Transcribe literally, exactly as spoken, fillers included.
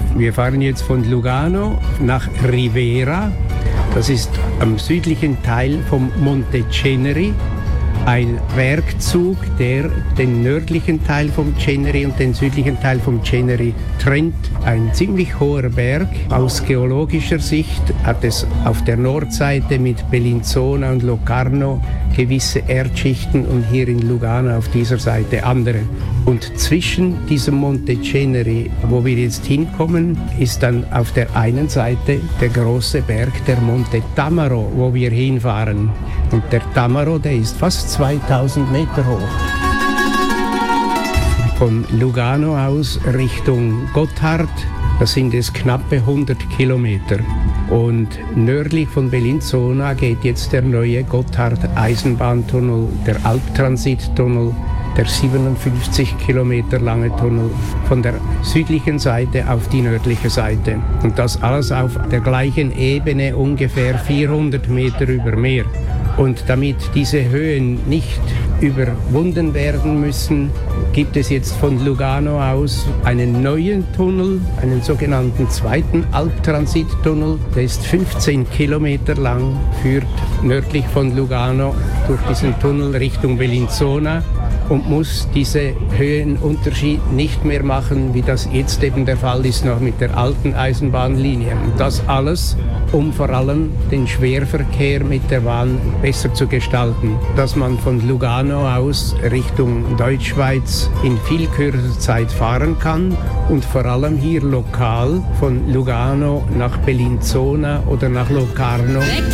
Wir fahren jetzt von Lugano nach Rivera. Das ist am südlichen Teil vom Monte Ceneri. Ein Bergzug, der den nördlichen Teil vom Ceneri und den südlichen Teil vom Ceneri trennt. Ein ziemlich hoher Berg. Aus geologischer Sicht hat es auf der Nordseite mit Bellinzona und Locarno gewisse Erdschichten und hier in Lugano auf dieser Seite andere. Und zwischen diesem Monte Ceneri, wo wir jetzt hinkommen, ist dann auf der einen Seite der große Berg, der Monte Tamaro, wo wir hinfahren. Und der Tamaro, der ist fast zweitausend Meter hoch. Von Lugano aus Richtung Gotthard, das sind es knappe hundert Kilometer. Und nördlich von Bellinzona geht jetzt der neue Gotthard-Eisenbahntunnel, der Alptransittunnel, der siebenundfünfzig Kilometer lange Tunnel von der südlichen Seite auf die nördliche Seite. Und das alles auf der gleichen Ebene, ungefähr vierhundert Meter über Meer. Und damit diese Höhen nicht überwunden werden müssen, gibt es jetzt von Lugano aus einen neuen Tunnel, einen sogenannten zweiten Alptransittunnel. Der ist fünfzehn Kilometer lang, führt nördlich von Lugano durch diesen Tunnel Richtung Bellinzona und muss diese Höhenunterschied nicht mehr machen, wie das jetzt eben der Fall ist, noch mit der alten Eisenbahnlinie. Und das alles, um vor allem den Schwerverkehr mit der Bahn besser zu gestalten, dass man von Lugano aus Richtung Deutschschweiz in viel kürzerer Zeit fahren kann und vor allem hier lokal von Lugano nach Bellinzona oder nach Locarno